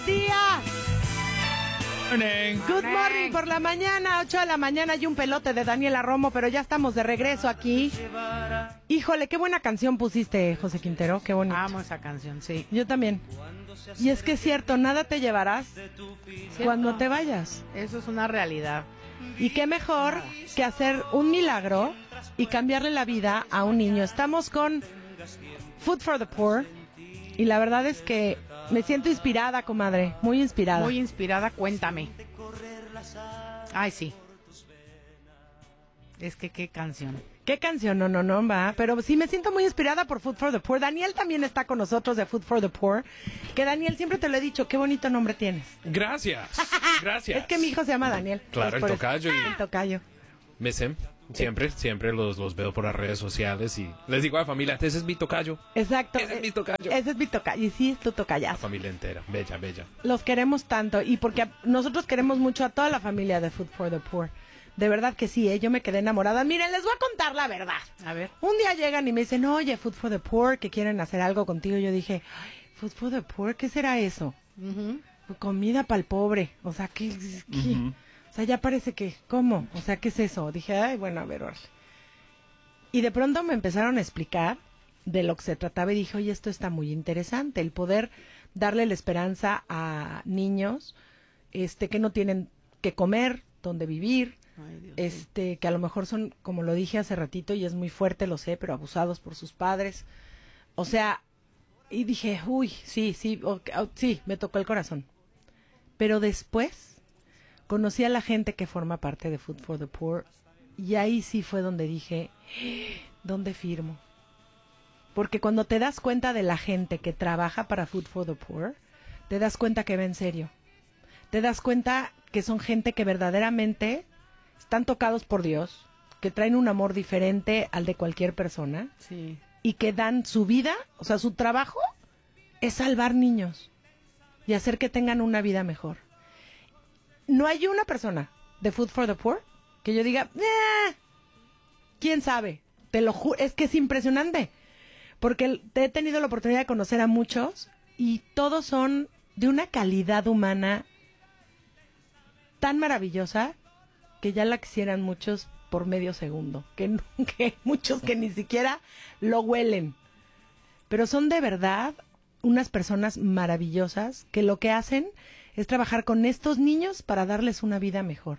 días. Morning. Good morning por la mañana, 8 de la mañana y un pelote de Daniela Romo, pero ya estamos de regreso aquí. Híjole, qué buena canción pusiste, José Quintero, qué bonito. Amo esa canción, sí. Yo también. Y es que es cierto, nada te llevarás cuando te vayas. Eso es una realidad. Y qué mejor que hacer un milagro y cambiarle la vida a un niño. Estamos con Food for the Poor y la verdad es que me siento inspirada, comadre, muy inspirada. Muy inspirada, cuéntame. Ay, sí. Es que qué canción. ¿Qué canción? No, va. Pero sí me siento muy inspirada por Food for the Poor. Daniel también está con nosotros de Food for the Poor. Que Daniel, siempre te lo he dicho, qué bonito nombre tienes. Gracias. Gracias. Es que mi hijo se llama Daniel. Claro, el tocayo. El tocayo. Siempre los veo por las redes sociales y les digo a la familia, ese es mi tocayo. Exacto. Ese es mi tocayo. Ese es mi tocayo. Y sí, es tu La tocayazo. familia entera, bella. Los queremos tanto. Y porque nosotros queremos mucho a toda la familia de Food for the Poor. De verdad que sí, yo me quedé enamorada. Miren, les voy a contar la verdad. A ver. Un día llegan y me dicen, oye, Food for the Poor, que quieren hacer algo contigo. Yo dije, Food for the Poor, ¿qué será eso? Comida para el pobre. O sea, ¿qué? O sea, ya parece que, ¿cómo? O sea, ¿qué es eso? Dije, ay, bueno, a ver, órale. Y de pronto me empezaron a explicar de lo que se trataba y dije, oye, esto está muy interesante. El poder darle la esperanza a niños que no tienen que comer, dónde vivir. Ay, Dios Que a lo mejor son, como lo dije hace ratito, y es muy fuerte, lo sé, pero abusados por sus padres. O sea, y dije, uy, sí, me tocó el corazón. Pero después conocí a la gente que forma parte de Food for the Poor, y ahí sí fue donde dije, ¿dónde firmo? Porque cuando te das cuenta de la gente que trabaja para Food for the Poor, te das cuenta que va en serio. Te das cuenta que son gente que verdaderamente están tocados por Dios, que traen un amor diferente al de cualquier persona, Sí. y que dan su vida, o sea, su trabajo es salvar niños y hacer que tengan una vida mejor. No hay una persona de Food for the Poor que yo diga, ¿quién sabe? Te lo juro, es que es impresionante, porque he tenido la oportunidad de conocer a muchos y todos son de una calidad humana tan maravillosa que ya la quisieran muchos por medio segundo, que muchos que ni siquiera lo huelen, pero son de verdad unas personas maravillosas que lo que hacen es trabajar con estos niños para darles una vida mejor.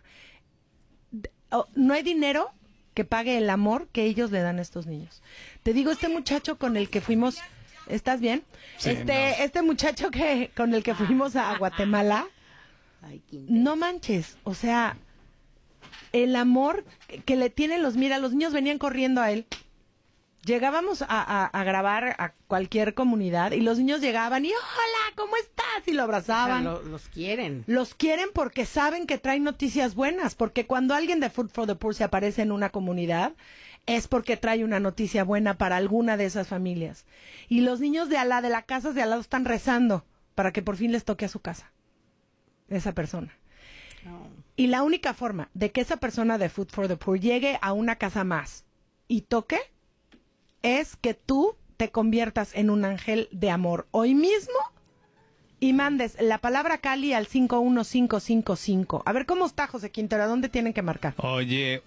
No hay dinero que pague el amor que ellos le dan a estos niños. Te digo, este muchacho con el que fuimos, ¿estás bien? Sí, este muchacho con el que fuimos a Guatemala, Ay, no manches, o sea, el amor que le tienen los niños venían corriendo a él. Llegábamos a grabar a cualquier comunidad y los niños llegaban y hola, ¿cómo estás? Y lo abrazaban. O sea, los quieren. Los quieren porque saben que traen noticias buenas, porque cuando alguien de Food for the Poor se aparece en una comunidad, es porque trae una noticia buena para alguna de esas familias. Y los niños de las casas de al lado están rezando para que por fin les toque a su casa, esa persona. No. Y la única forma de que esa persona de Food for the Poor llegue a una casa más y toque es que tú te conviertas en un ángel de amor hoy mismo y mandes la palabra Cali al 51555. A ver, ¿cómo está, José Quintero? ¿A dónde tienen que marcar? Oye,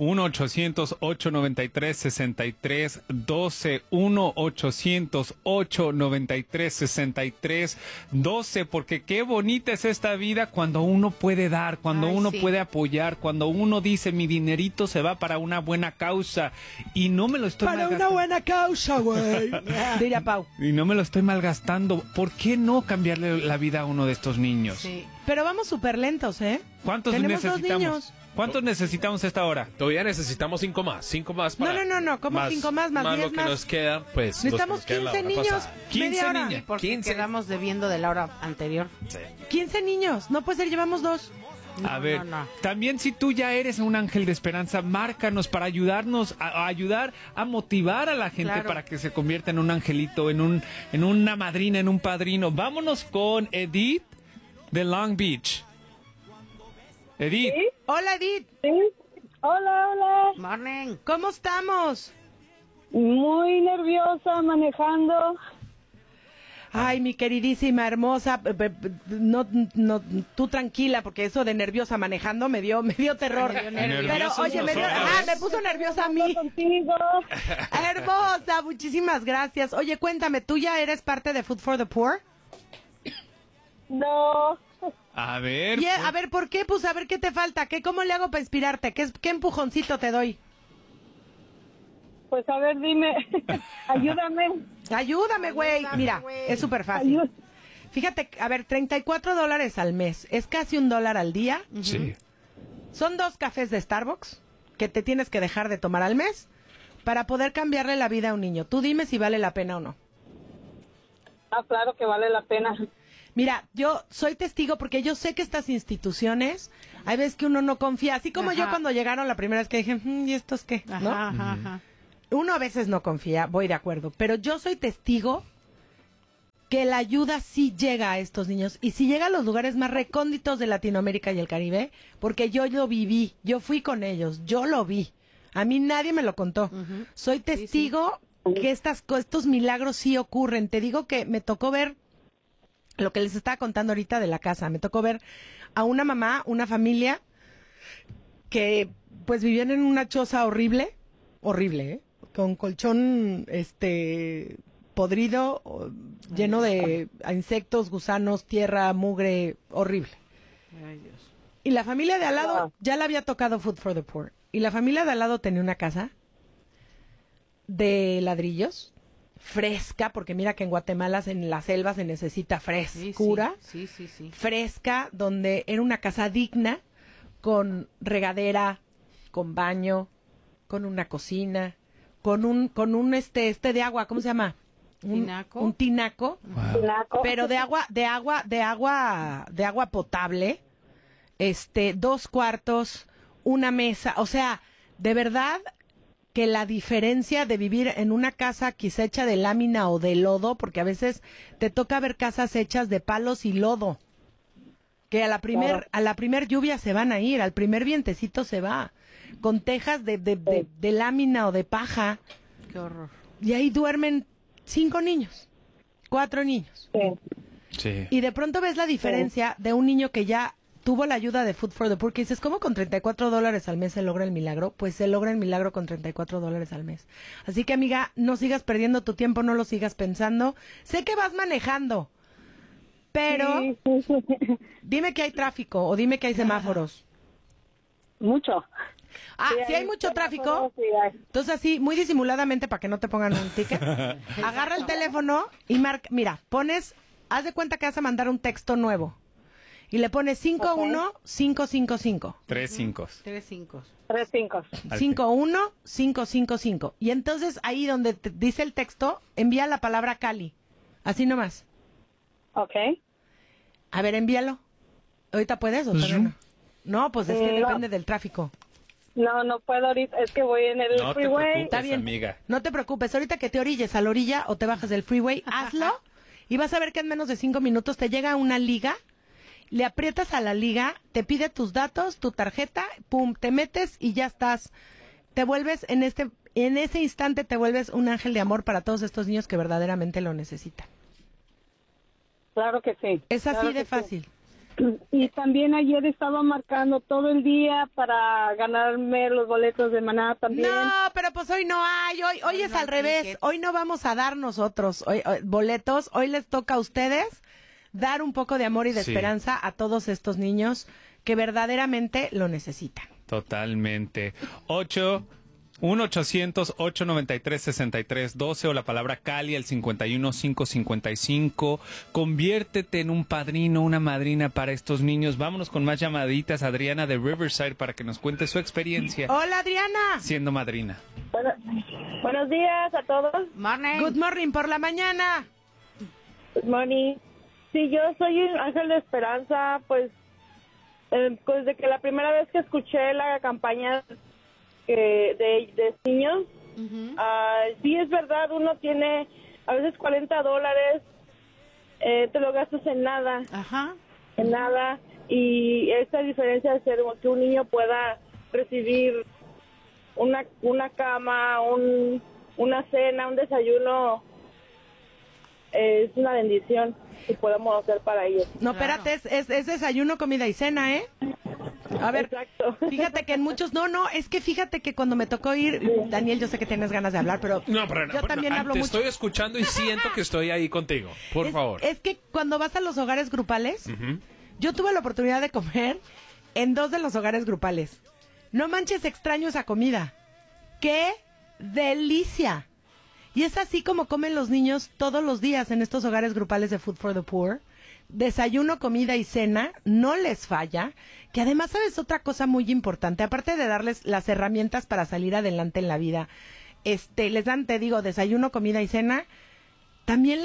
1-800-893-6312, 1-800-893-6312, porque qué bonita es esta vida cuando uno puede dar, cuando uno puede apoyar, cuando uno dice mi dinerito se va para una buena causa y no me lo estoy Para una malgastando. buena causa, güey. Diría Pau. Y no me lo estoy malgastando. ¿Por qué no cambiarle la vida a uno de estos niños? Sí. Pero vamos súper lentos, ¿eh? ¿Cuántos Tenemos dos necesitamos? niños. ¿Cuántos necesitamos a esta hora? Todavía necesitamos 5 más para... No, ¿cómo 5 más? Más 10 lo que más. nos queda, pues... Necesitamos los que nos 15 quedan la hora niños, pasada. 15 media hora. niñas. Porque 15. quedamos debiendo de la hora anterior. 15 niños, no puede ser, llevamos 2. A ver, no. también si tú ya eres un ángel de esperanza, márcanos para ayudarnos a ayudar a motivar a la gente Claro. para que se convierta en un angelito, en una madrina, en un padrino. Vámonos con Edith de Long Beach. Edith. ¿Sí? Hola, Edith, ¿Sí? Hola. Morning. ¿cómo estamos? Muy nerviosa manejando. Ay, mi queridísima, hermosa, no, tú tranquila, porque eso de nerviosa manejando me dio terror. Pero, oye, me puso nerviosa a mí. Hermosa, muchísimas gracias. Oye, cuéntame, ¿tú ya eres parte de Food for the Poor? No. A ver. A ver, ¿por qué? Pues a ver qué te falta. ¿Cómo le hago para inspirarte? ¿Qué empujoncito te doy? Pues a ver, dime. Ayúdame. Ayúdame, güey. Mira, es súper fácil. Fíjate, a ver, $34 al mes. Es casi $1 al día. Sí. Son 2 cafés de Starbucks que te tienes que dejar de tomar al mes para poder cambiarle la vida a un niño. Tú dime si vale la pena o no. Ah, claro que vale la pena. Mira, yo soy testigo porque yo sé que estas instituciones, hay veces que uno no confía, así como yo cuando llegaron la primera vez que dije, ¿y estos qué? ¿No? Ajá. Uno a veces no confía, voy de acuerdo, pero yo soy testigo que la ayuda sí llega a estos niños y sí llega a los lugares más recónditos de Latinoamérica y el Caribe, porque yo lo viví, yo fui con ellos, yo lo vi. A mí nadie me lo contó. Soy testigo que estos milagros sí ocurren. Te digo que me tocó ver lo que les estaba contando ahorita de la casa. Me tocó ver a una mamá, una familia que pues vivían en una choza horrible, con colchón podrido, lleno de insectos, gusanos, tierra, mugre, horrible. Ay, Dios. Y la familia de al lado ya le había tocado Food for the Poor. Y la familia de al lado tenía una casa de ladrillos, fresca, porque mira que en Guatemala, en la selva, se necesita frescura. Sí. Fresca, donde era una casa digna, con regadera, con baño, con una cocina, con un de agua, ¿cómo se llama? ¿Tinaco? Un tinaco, Tinaco. pero de agua potable, 2 cuartos, una mesa, o sea, de verdad que la diferencia de vivir en una casa quizá hecha de lámina o de lodo, porque a veces te toca ver casas hechas de palos y lodo, que a la primer lluvia se van a ir, al primer vientecito se va, con tejas de lámina o de paja. Qué horror. Y ahí duermen 5 niños, 4 niños. Sí. Y de pronto ves la diferencia de un niño que ya tuvo la ayuda de Food for the Poor, que dices, ¿cómo con $34 al mes se logra el milagro? Pues se logra el milagro con $34 al mes. Así que, amiga, no sigas perdiendo tu tiempo, no lo sigas pensando. Sé que vas manejando, pero dime que hay tráfico o dime que hay semáforos. Mucho. Si hay mucho tráfico, Sí, hay. entonces así, muy disimuladamente, para que no te pongan un ticket, agarra el teléfono y haz de cuenta que vas a mandar un texto nuevo. Y le pones 51555. 3 5. 3-5. 3-5. 51555. Y entonces ahí donde te dice el texto, envía la palabra Cali. Así nomás. Ok. A ver, envíalo. ¿Ahorita puedes o todavía no? No, pues es que No. depende del tráfico. No puedo ahorita. Es que voy en el No te freeway. preocupes, Está bien. amiga. No te preocupes. Ahorita que te orilles a la orilla o te bajas del freeway, hazlo. Y vas a ver que en menos de 5 minutos te llega una liga. Le aprietas a la liga, te pide tus datos, tu tarjeta, pum, te metes y ya estás. Te vuelves en ese instante te vuelves un ángel de amor para todos estos niños que verdaderamente lo necesitan. Claro que sí. Es así Claro de que fácil. sí. Y también ayer estaba marcando todo el día para ganarme los boletos de Maná también. No, pero pues hoy no hay, hoy es no al hay revés. tickets. Hoy no vamos a dar nosotros boletos, hoy les toca a ustedes dar un poco de amor y de Sí. esperanza a todos estos niños que verdaderamente lo necesitan. Totalmente. 1-800-893-6312 o la palabra Cali al 51555. Conviértete en un padrino, una madrina para estos niños. Vámonos con más llamaditas. Adriana de Riverside para que nos cuente su experiencia Hola, Adriana. siendo madrina. Buenos días a todos. Morning. Good morning por la mañana. Good morning. Sí, yo soy un ángel de esperanza, pues desde que la primera vez que escuché la campaña de niños, sí es verdad, uno tiene a veces $40, te lo gastas en nada, y esta diferencia de ser que un niño pueda recibir una cama, una cena, un desayuno, es una bendición que podemos hacer para ellos. No, espérate, es desayuno, comida y cena, ¿eh? A ver, Exacto. fíjate que en muchos... No, es que fíjate que cuando me tocó ir... Daniel, yo sé que tienes ganas de hablar, pero No, pero yo también hablo te mucho. estoy escuchando y siento que estoy ahí contigo. Por favor. Es que cuando vas a los hogares grupales, yo tuve la oportunidad de comer en 2 de los hogares grupales. No manches, extraño esa comida. ¡Qué delicia! Y es así como comen los niños todos los días en estos hogares grupales de Food for the Poor. Desayuno, comida y cena, no les falla. Que además, ¿sabes otra cosa muy importante? Aparte de darles las herramientas para salir adelante en la vida, les dan, te digo, desayuno, comida y cena, también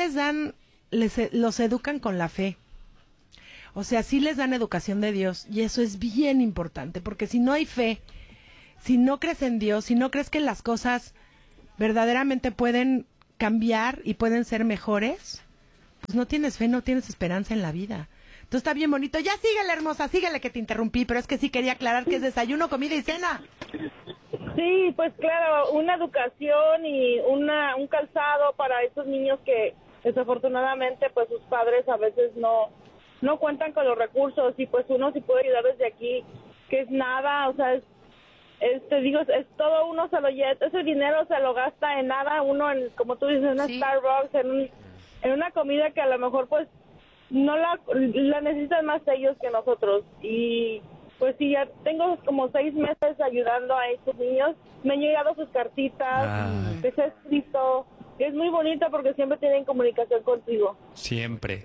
los educan con la fe. O sea, sí les dan educación de Dios, y eso es bien importante, porque si no hay fe, si no crees en Dios, si no crees que las cosas verdaderamente pueden cambiar y pueden ser mejores, pues no tienes fe, no tienes esperanza en la vida. Entonces está bien bonito. Ya síguele, hermosa, síguele, que te interrumpí, pero es que sí quería aclarar que es desayuno, comida y cena. Sí, pues claro, una educación y un calzado para esos niños que desafortunadamente pues sus padres a veces no cuentan con los recursos, y pues uno sí puede ayudar desde aquí, que es nada, o sea, te digo, es todo, uno se lo lleva, ese dinero se lo gasta en nada, uno como tú dices, en una Starbucks, en una comida que a lo mejor pues no la necesitan más ellos que nosotros. Y pues sí, ya tengo como 6 meses ayudando a estos niños, me han llegado sus cartitas, les he escrito. Es muy bonito porque siempre tienen comunicación contigo. Siempre.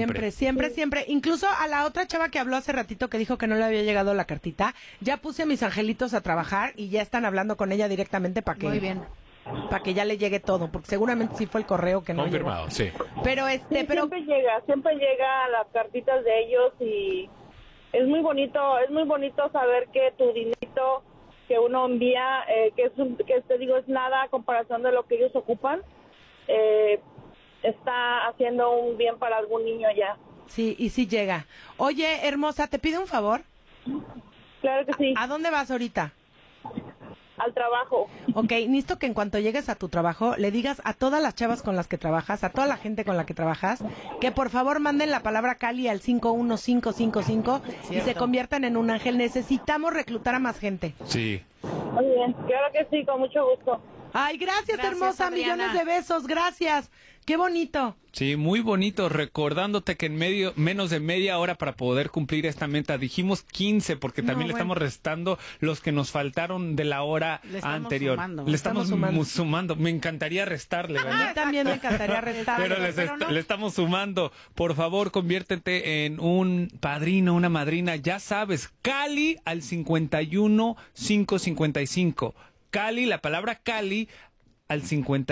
Incluso a la otra chava que habló hace ratito que dijo que no le había llegado la cartita, ya puse a mis angelitos a trabajar y ya están hablando con ella directamente para que... Muy bien. Para que ya le llegue todo, porque seguramente sí fue el correo que no Confirmado, llegó. sí. Pero siempre llega las cartitas de ellos, y es muy bonito saber que tu dinerito que uno envía, que te digo es nada a comparación de lo que ellos ocupan, está haciendo un bien para algún niño ya. Sí, y sí llega. Oye, hermosa, ¿te pido un favor? Claro que sí. ¿A dónde vas ahorita? Al trabajo. Ok, necesito que en cuanto llegues a tu trabajo le digas a todas las chavas con las que trabajas, a toda la gente con la que trabajas, que por favor manden la palabra Cali al 51555 y se conviertan en un ángel. Necesitamos reclutar a más gente. Sí. Muy bien, claro que sí, con mucho gusto. Ay, gracias hermosa, Adriana. millones de besos, gracias. Qué bonito. Sí, muy bonito, recordándote que en menos de media hora para poder cumplir esta meta, dijimos 15 porque también le estamos restando los que nos faltaron de la hora anterior. Le estamos sumando. Me encantaría restarle, A ¿verdad? mí también me encantaría restarle. Pero le estamos sumando. Por favor, conviértete en un padrino, una madrina. Ya sabes, Cali al 51555. Cali, la palabra Cali al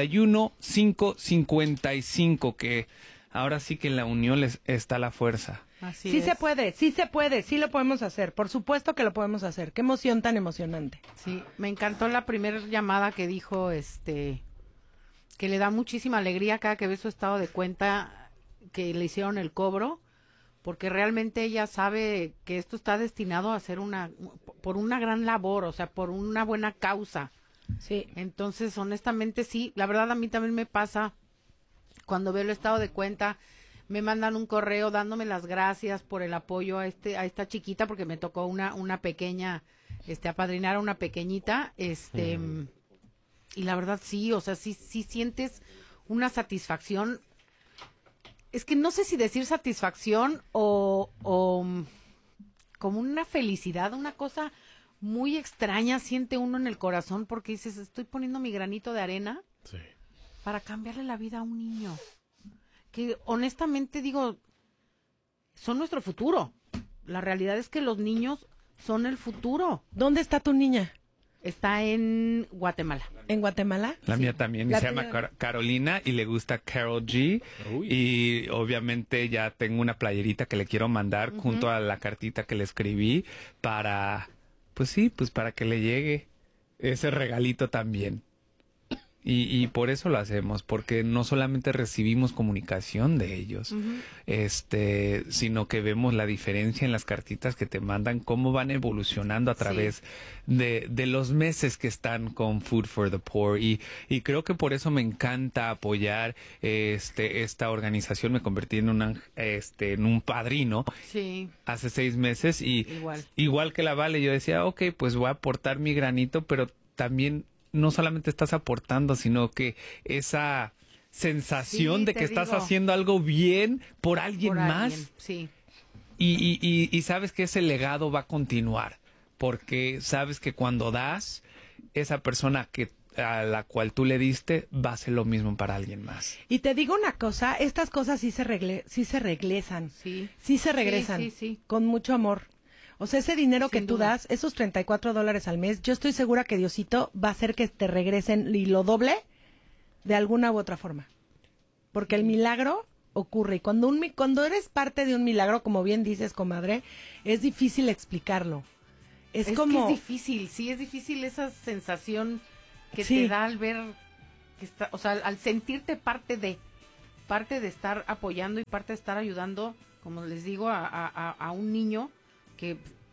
51555, que ahora sí que en la unión está la fuerza. Así Sí es. se puede, sí lo podemos hacer. Por supuesto que lo podemos hacer. Qué emoción tan emocionante. Sí, me encantó la primera llamada que dijo, que le da muchísima alegría cada que ve su estado de cuenta que le hicieron el cobro, porque realmente ella sabe que esto está destinado a ser por una gran labor, o sea, por una buena causa. Sí. Entonces, honestamente, sí, la verdad a mí también me pasa, cuando veo el estado de cuenta, me mandan un correo dándome las gracias por el apoyo a esta chiquita, porque me tocó una pequeña, apadrinar a una pequeñita, y la verdad sí, o sea, sí sientes una satisfacción. Es que no sé si decir satisfacción o como una felicidad, una cosa muy extraña siente uno en el corazón, porque dices, estoy poniendo mi granito de arena para cambiarle la vida a un niño. Que honestamente digo, son nuestro futuro. La realidad es que los niños son el futuro. ¿Dónde está tu niña? Está en Guatemala. ¿En Guatemala? La mía también, y La se llama tuya. Carolina y le gusta Karol G. Uy. Y obviamente ya tengo una playerita que le quiero mandar junto a la cartita que le escribí para, pues sí, pues para que le llegue ese regalito también. Y por eso lo hacemos, porque no solamente recibimos comunicación de ellos, sino que vemos la diferencia en las cartitas que te mandan, cómo van evolucionando a través de los meses que están con Food for the Poor. Y creo que por eso me encanta apoyar esta organización. Me convertí en un padrino hace 6 meses y igual que la Vale, yo decía, ok, pues voy a aportar mi granito, pero también no solamente estás aportando, sino que esa sensación de que estás haciendo algo bien por alguien más. Sí. Y sabes que ese legado va a continuar, porque sabes que cuando das, esa persona a la cual tú le diste va a hacer lo mismo para alguien más. Y te digo una cosa, estas cosas sí se regresan. Sí se regresan. Sí. Con mucho amor. O sea, ese dinero que tú das, esos $34 al mes, yo estoy segura que Diosito va a hacer que te regresen y lo doble de alguna u otra forma. Porque el milagro ocurre. Y cuando eres parte de un milagro, como bien dices, comadre, es difícil explicarlo. Es que es difícil, es difícil esa sensación que te da al ver, o sea, al sentirte parte de estar apoyando y parte de estar ayudando, como les digo, a un niño que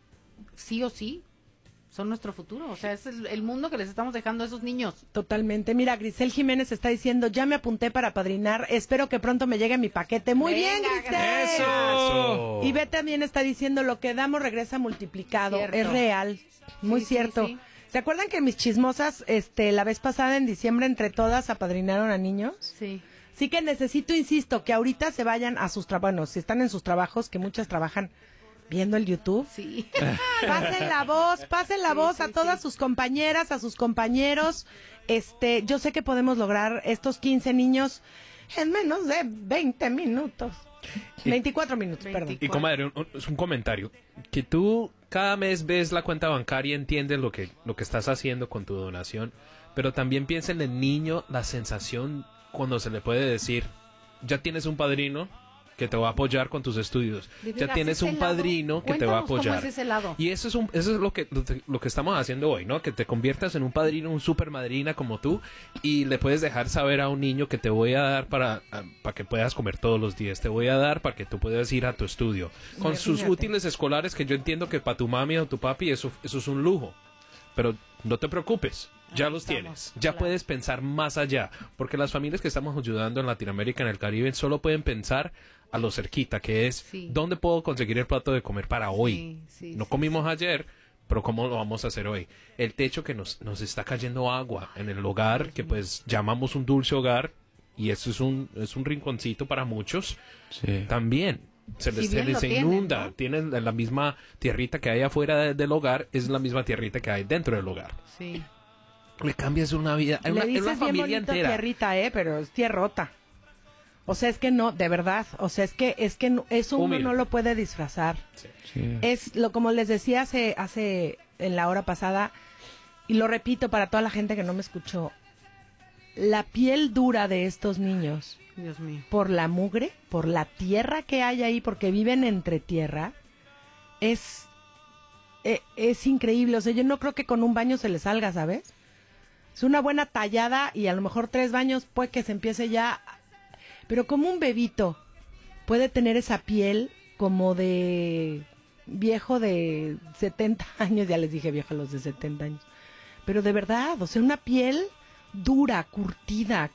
sí o sí son nuestro futuro. O sea, es el mundo que les estamos dejando a esos niños. Totalmente. Mira, Grisel Jiménez está diciendo, ya me apunté para padrinar, espero que pronto me llegue mi paquete. Muy bien, Grisel. ¡Eso! Y Beth también está diciendo, lo que damos regresa multiplicado. Cierto. Es real. Muy cierto. Sí. ¿Se acuerdan que mis chismosas, la vez pasada en diciembre, entre todas apadrinaron a niños? Sí. Sí que necesito, insisto, que ahorita se vayan a sus trabajos, bueno, si están en sus trabajos, que muchas trabajan viendo el YouTube. Sí. Pasen la voz a todas sus compañeras, a sus compañeros. Yo sé que podemos lograr estos 15 niños en menos de 20 minutos. 24 minutos, perdón. Y comadre, es un comentario. Que tú cada mes ves la cuenta bancaria, entiendes lo que estás haciendo con tu donación, pero también piensa en el niño, la sensación cuando se le puede decir, ya tienes un padrino que te va a apoyar con tus estudios. Ya tienes un padrino que te va a apoyar. ¿Cómo es ese lado? Y eso es lo que estamos haciendo hoy, ¿no? Que te conviertas en un padrino, un super madrina como tú, y le puedes dejar saber a un niño que te voy a dar para que puedas comer todos los días. Te voy a dar para que tú puedas ir a tu estudio. Con sus útiles escolares, que yo entiendo que para tu mami o tu papi eso es un lujo. Pero no te preocupes. Ya los tienes, ya puedes pensar más allá, porque las familias que estamos ayudando en Latinoamérica, en el Caribe, solo pueden pensar a lo cerquita, que es ¿dónde puedo conseguir el plato de comer para hoy? No comimos ayer, pero ¿cómo lo vamos a hacer hoy? El techo que nos está cayendo agua en el hogar, que pues llamamos un dulce hogar, y eso es un rinconcito para muchos, también. Se les inunda, ¿no? Tienen la misma tierrita que hay afuera del hogar, es la misma tierrita que hay dentro del hogar. Sí. Le cambias una vida, es una familia entera. Tierrita, pero es tierrota. O sea, es que no, de verdad, o sea, es que eso uno no lo puede disfrazar. Sí. Es como les decía hace en la hora pasada, y lo repito para toda la gente que no me escuchó, la piel dura de estos niños, Dios mío, por la mugre, por la tierra que hay ahí, porque viven entre tierra, es increíble. O sea, yo no creo que con un baño se les salga, ¿sabes? Es una buena tallada y a lo mejor 3 baños puede que se empiece ya. Pero como un bebito puede tener esa piel como de viejo de 70 años, ya les dije viejo a los de 70 años, pero de verdad, o sea, una piel dura, curtida,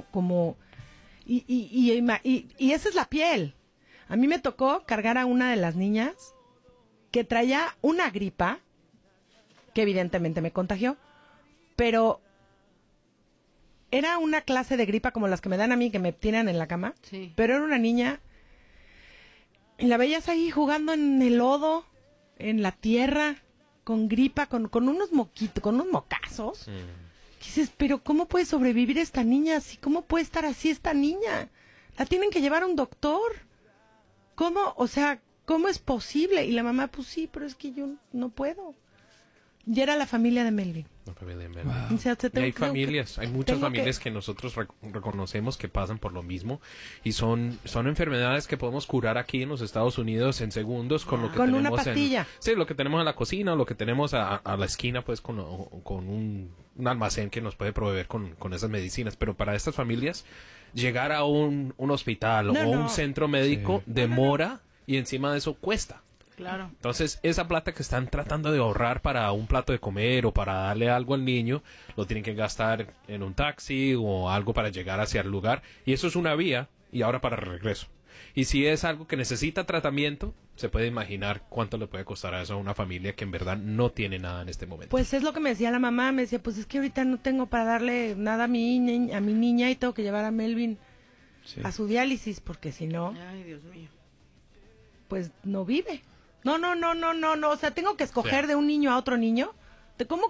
y esa es la piel. A mí me tocó cargar a una de las niñas que traía una gripa, que evidentemente me contagió, pero era una clase de gripa como las que me dan a mí, que me tiran en la cama. Sí. Pero era una niña, y la veías ahí jugando en el lodo, en la tierra, con gripa, con unos moquitos, con unos mocazos. Dices, pero ¿cómo puede sobrevivir esta niña así? ¿Cómo puede estar así esta niña? La tienen que llevar a un doctor. ¿Cómo? O sea, ¿cómo es posible? Y la mamá, pues sí, pero es que yo no puedo. Y era la familia de Melvin. La familia de Melvin. O sea, y hay familias, hay muchas familias que nosotros reconocemos que pasan por lo mismo, y son enfermedades que podemos curar aquí en los Estados Unidos en segundos con lo que tenemos una pastilla. lo que tenemos en la cocina, o lo que tenemos a la esquina, pues con un almacén que nos puede proveer con esas medicinas, pero para estas familias llegar a un hospital o un centro médico demora y encima de eso cuesta. Claro. Entonces, esa plata que están tratando de ahorrar para un plato de comer o para darle algo al niño, lo tienen que gastar en un taxi o algo para llegar hacia el lugar. Y eso es una vía y ahora para regreso. Y si es algo que necesita tratamiento, se puede imaginar cuánto le puede costar a eso a una familia que en verdad no tiene nada en este momento. Pues es lo que me decía la mamá, me decía, pues es que ahorita no tengo para darle nada a mi niña y tengo que llevar a Melvin a su diálisis, porque si no... Ay, Dios mío. Pues no vive. No, o sea, tengo que escoger de un niño a otro niño. ¿Cómo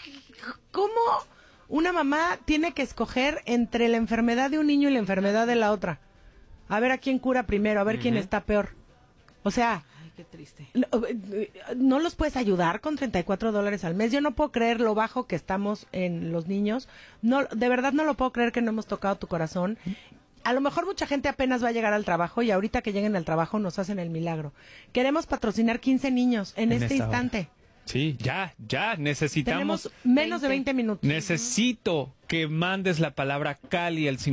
una mamá tiene que escoger entre la enfermedad de un niño y la enfermedad de la otra? A ver a quién cura primero, a ver quién está peor. O sea... Ay, qué triste. No los puedes ayudar con $34 al mes. Yo no puedo creer lo bajo que estamos en los niños. No, de verdad no lo puedo creer que no hemos tocado tu corazón. A lo mejor mucha gente apenas va a llegar al trabajo y ahorita que lleguen al trabajo nos hacen el milagro. Queremos patrocinar 15 niños en este instante. Hora. Sí, ya, necesitamos... Tenemos menos de 20 minutos. Necesito que mandes la palabra Cali al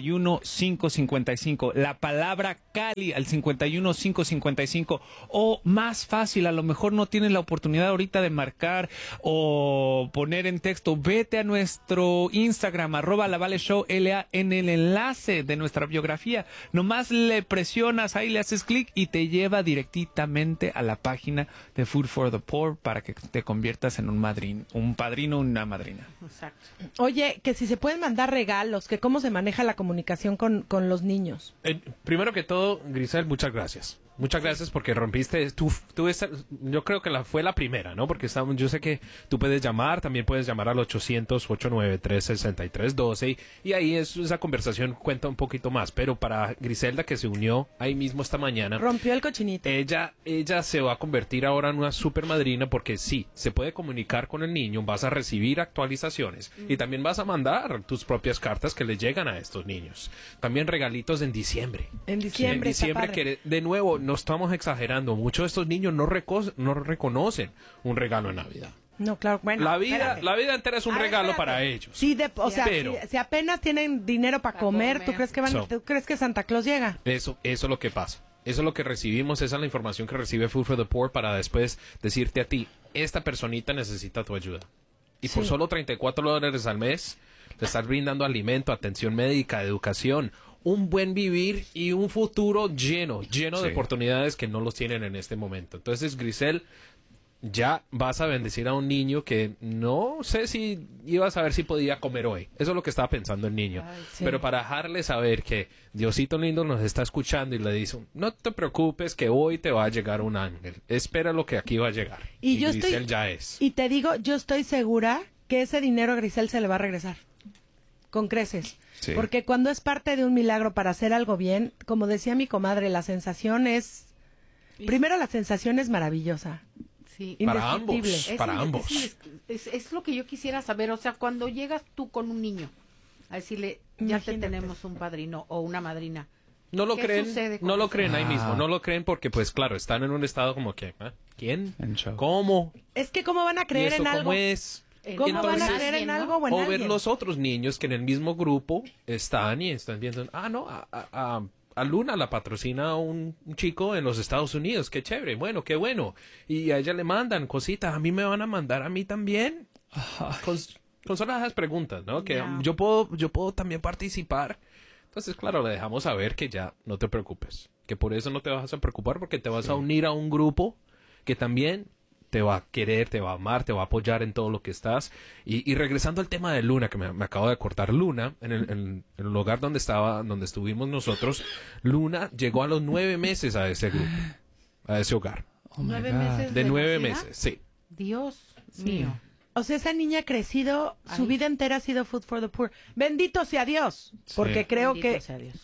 51555. La palabra Cali al 51555. O más fácil, a lo mejor no tienes la oportunidad ahorita de marcar o poner en texto. Vete a nuestro Instagram, @LaValleShow, LA, en el enlace de nuestra biografía. Nomás le presionas ahí, le haces clic y te lleva directamente a la página de Food for the Poor para que te conviertas en un padrino o una madrina. Exacto. Oye, que si se pueden mandar regalos, que cómo se maneja la comunicación con los niños. Primero que todo, Grisel, muchas gracias. Muchas gracias porque rompiste, yo creo que fue la primera, ¿no? Porque yo sé que tú puedes llamar, también puedes llamar al 800-893-6312 y ahí esa conversación cuenta un poquito más. Pero para Griselda, que se unió ahí mismo esta mañana. Rompió el cochinito. Ella se va a convertir ahora en una super madrina porque sí, se puede comunicar con el niño, vas a recibir actualizaciones y también vas a mandar tus propias cartas que le llegan a estos niños. También regalitos en diciembre. En diciembre, que de nuevo... No estamos exagerando. Muchos de estos niños no reconocen un regalo en Navidad. No, claro. Bueno, la vida entera es un regalo para ellos. Sí, o sea, si apenas tienen dinero para comer, ¿tú crees que ¿tú crees que Santa Claus llega? Eso es lo que pasa. Eso es lo que recibimos, esa es la información que recibe Food for the Poor para después decirte a ti, esta personita necesita tu ayuda. Y por solo $34 al mes, te estás brindando alimento, atención médica, educación, un buen vivir y un futuro lleno de oportunidades que no los tienen en este momento. Entonces, Grisel, ya vas a bendecir a un niño que no sé si ibas a ver si podía comer hoy. Eso es lo que estaba pensando el niño. Ay, sí. Pero para dejarle saber que Diosito lindo nos está escuchando y le dice, no te preocupes que hoy te va a llegar un ángel. Espera lo que aquí va a llegar. Y Grisel ya es. Y te digo, yo estoy segura que ese dinero a Grisel se le va a regresar. Con creces. Sí. Porque cuando es parte de un milagro para hacer algo bien, como decía mi comadre, la sensación es... Primero, la sensación es maravillosa. Sí. Para ambos. Es lo que yo quisiera saber. O sea, cuando llegas tú con un niño a decirle, ya te tenemos un padrino o una madrina. No lo creen ahí mismo. No lo creen porque, pues claro, están en un estado como que, ¿quién? ¿Cómo? Es que ¿cómo van a creer en algo? ¿Cómo es? ¿Cómo van a creer en algo o en alguien? O ver los otros niños que en el mismo grupo están viendo, a Luna la patrocina un chico en los Estados Unidos, qué chévere, bueno, qué bueno. Y a ella le mandan cositas, a mí me van a mandar a mí también. Con solo esas preguntas, ¿no? Que yo puedo también participar. Entonces, claro, le dejamos saber que ya no te preocupes, que por eso no te vas a preocupar porque te vas a unir a un grupo que también te va a querer, te va a amar, te va a apoyar en todo lo que estás. Y regresando al tema de Luna, que me acabo de cortar, Luna, en el lugar donde estuvimos nosotros, Luna llegó a los 9 meses a ese grupo, a ese hogar. Oh 9 meses de 9 meses, sí. Dios mío. O sea, esa niña ha crecido, su vida entera ha sido Food for the Poor. Bendito sea Dios, porque creo que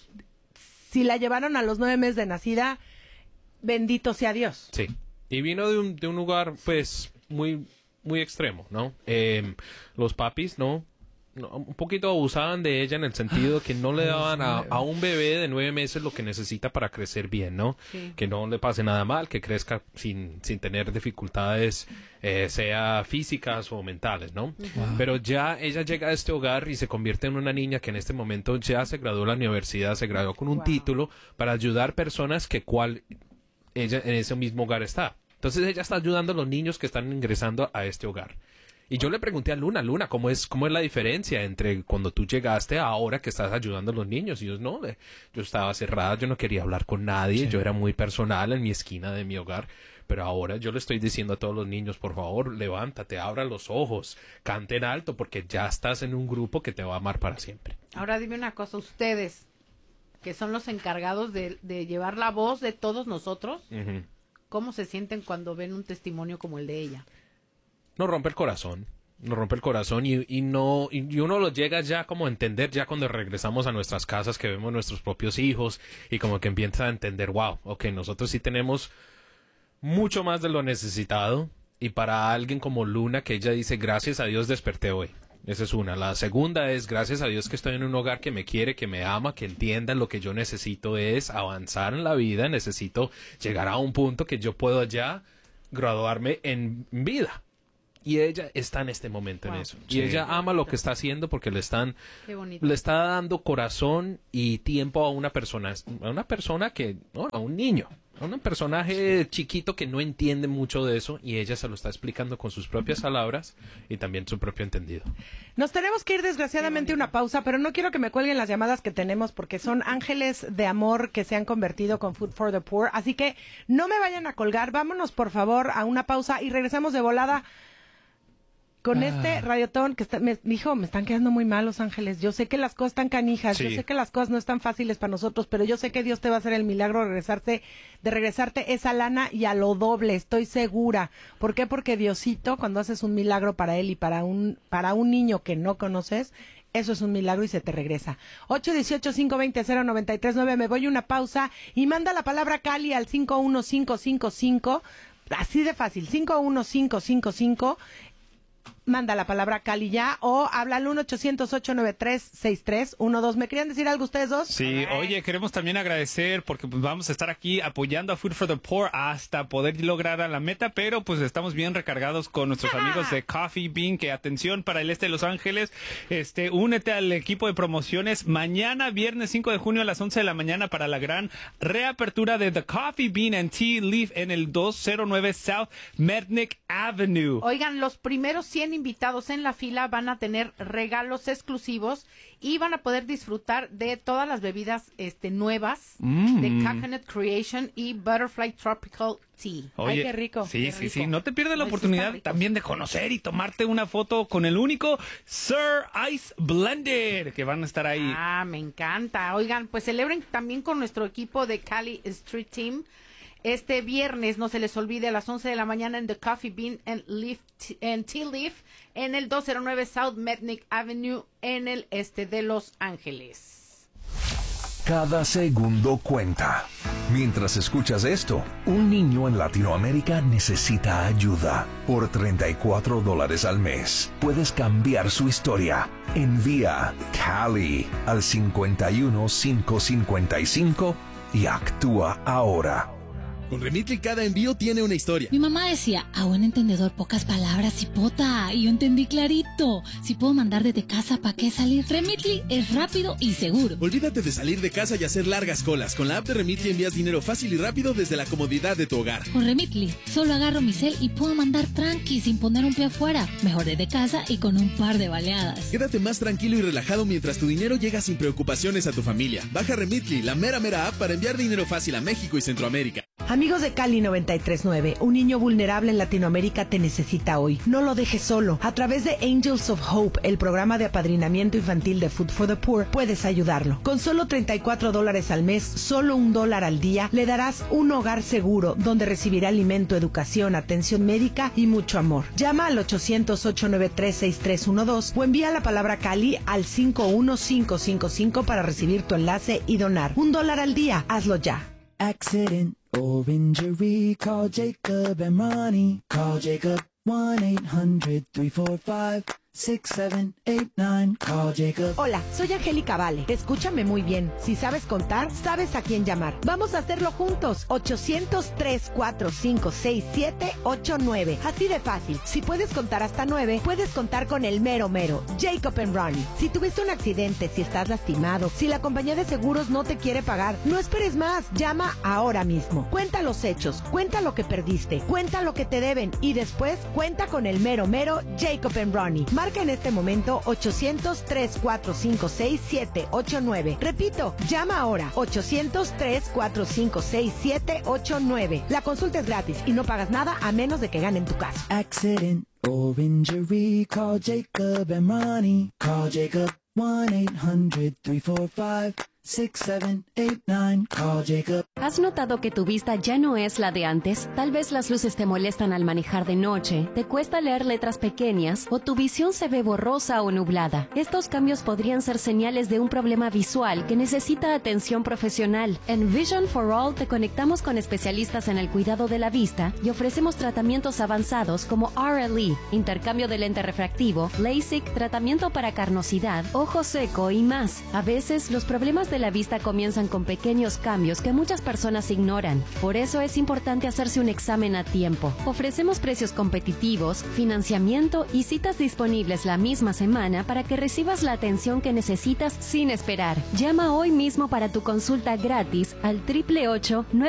si la llevaron a los 9 meses de nacida, bendito sea Dios. Sí. Y vino de un lugar, pues, muy, muy extremo, ¿no? Los papis, ¿no? un poquito abusaban de ella en el sentido que no le daban a un bebé de 9 meses lo que necesita para crecer bien, ¿no? Sí. Que no le pase nada mal, que crezca sin tener dificultades, sea físicas o mentales, ¿no? Wow. Pero ya ella llega a este hogar y se convierte en una niña que en este momento ya se graduó de la universidad, se graduó con un título para ayudar personas que ella en ese mismo hogar está. Entonces ella está ayudando a los niños que están ingresando a este hogar. Y yo le pregunté a Luna, ¿cómo es la diferencia entre cuando tú llegaste a ahora que estás ayudando a los niños? Y yo, yo estaba cerrada, yo no quería hablar con nadie, yo era muy personal en mi esquina de mi hogar. Pero ahora yo le estoy diciendo a todos los niños, por favor, levántate, abra los ojos, canten alto, porque ya estás en un grupo que te va a amar para siempre. Ahora dime una cosa, ustedes, que son los encargados de llevar la voz de todos nosotros, ¿cómo se sienten cuando ven un testimonio como el de ella? Nos rompe el corazón y uno lo llega ya como a entender ya cuando regresamos a nuestras casas, que vemos nuestros propios hijos y como que empieza a entender, wow, ok, nosotros sí tenemos mucho más de lo necesitado. Y para alguien como Luna, que ella dice, gracias a Dios desperté hoy. Esa es una. La segunda es, gracias a Dios que estoy en un hogar que me quiere, que me ama, que entienda lo que yo necesito es avanzar en la vida, necesito llegar a un punto que yo puedo ya graduarme en vida. Y ella está en este momento en eso. Sí. Y ella ama lo que está haciendo porque le está dando corazón y tiempo a una persona que, no, a un niño, a un personaje chiquito que no entiende mucho de eso, y ella se lo está explicando con sus propias palabras y también su propio entendido. Nos tenemos que ir desgraciadamente a una pausa, pero no quiero que me cuelguen las llamadas que tenemos porque son ángeles de amor que se han convertido con Food for the Poor. Así que no me vayan a colgar, vámonos por favor a una pausa y regresamos de volada con este radiotón que me están quedando muy mal, Los Ángeles. Yo sé que las cosas están canijas, sí. Yo sé que las cosas no están fáciles para nosotros, pero yo sé que Dios te va a hacer el milagro de regresarte esa lana y a lo doble, estoy segura. ¿Por qué? Porque Diosito, cuando haces un milagro para él y para un niño que no conoces, eso es un milagro y se te regresa. 818-520-0939, me voy a una pausa y manda la palabra Cali al 51555, así de fácil, 51555. Manda la palabra Cali ya o habla al 1-800-893-6312. ¿Me querían decir algo ustedes dos? Sí, oye, queremos también agradecer porque pues vamos a estar aquí apoyando a Food for the Poor hasta poder lograr a la meta, pero pues estamos bien recargados con nuestros amigos de Coffee Bean, que atención para el este de Los Ángeles, únete al equipo de promociones mañana viernes 5 de junio a las 11 de la mañana para la gran reapertura de The Coffee Bean and Tea Leaf en el 209 South Mednick Avenue. Oigan, los primeros 100 invitados en la fila van a tener regalos exclusivos y van a poder disfrutar de todas las bebidas nuevas de Coconut Creation y Butterfly Tropical Tea. Oye, ay, qué rico. Sí, qué sí, rico. sí. No te pierdas la oportunidad también de conocer y tomarte una foto con el único Sir Ice Blender, que van a estar ahí. Ah, me encanta. Oigan, pues celebren también con nuestro equipo de Cali Street Team. Este viernes, no se les olvide, a las 11 de la mañana en The Coffee Bean and Tea Leaf en el 209 South Mednick Avenue en el este de Los Ángeles. Cada segundo cuenta. Mientras escuchas esto, un niño en Latinoamérica necesita ayuda. Por $34 al mes, puedes cambiar su historia. Envía Cali al 51555 y actúa ahora. Con Remitly cada envío tiene una historia. Mi mamá decía, a buen entendedor pocas palabras, cipota. Y yo entendí clarito. Si puedo mandar desde casa, ¿para qué salir? Remitly es rápido y seguro. Olvídate de salir de casa y hacer largas colas. Con la app de Remitly envías dinero fácil y rápido desde la comodidad de tu hogar. Con Remitly, solo agarro mi cel y puedo mandar tranqui sin poner un pie afuera. Mejor desde casa y con un par de baleadas. Quédate más tranquilo y relajado mientras tu dinero llega sin preocupaciones a tu familia. Baja Remitly, la mera app para enviar dinero fácil a México y Centroamérica. Amigos de Cali 93.9, un niño vulnerable en Latinoamérica te necesita hoy. No lo dejes solo. A través de Angels of Hope, el programa de apadrinamiento infantil de Food for the Poor, puedes ayudarlo. Con solo $34 al mes, solo $1 al día, le darás un hogar seguro donde recibirá alimento, educación, atención médica y mucho amor. Llama al 800-893-6312 o envía la palabra Cali al 51555 para recibir tu enlace y donar. $1 al día. Hazlo ya. Accident or injury, call Jacob and Ronnie. Call Jacob 1-800-345 6789. Call Jacob. Hola, soy Angélica Vale. Escúchame muy bien. Si sabes contar, sabes a quién llamar. Vamos a hacerlo juntos. 800-345-6789. Así de fácil. Si puedes contar hasta 9, puedes contar con el mero mero. Jacob and Ronnie. Si tuviste un accidente, si estás lastimado, si la compañía de seguros no te quiere pagar, no esperes más. Llama ahora mismo. Cuenta los hechos. Cuenta lo que perdiste. Cuenta lo que te deben. Y después, cuenta con el mero mero Jacob and Ronnie. Marca en este momento 800-345-6789. Repito, llama ahora 800-345-6789. La consulta es gratis y no pagas nada a menos de que ganen tu caso. Accident or injury, call Jacob and Ronnie. Call Jacob 1-800-345-6789. Call Jacob. ¿Has notado que tu vista ya no es la de antes? Tal vez las luces te molestan al manejar de noche, te cuesta leer letras pequeñas o tu visión se ve borrosa o nublada. Estos cambios podrían ser señales de un problema visual que necesita atención profesional. En Vision for All te conectamos con especialistas en el cuidado de la vista y ofrecemos tratamientos avanzados como RLE, intercambio de lente refractivo, LASIK, tratamiento para carnosidad, ojo seco y más. A veces los problemas de la vista comienzan con pequeños cambios que muchas personas ignoran. Por eso es importante hacerse un examen a tiempo. Ofrecemos precios competitivos, financiamiento y citas disponibles la misma semana para que recibas la atención que necesitas sin esperar. Llama hoy mismo para tu consulta gratis al 888-9